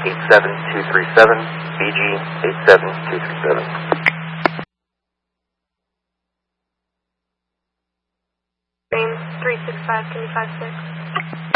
87237, BG 87237. Range 365, can you 56?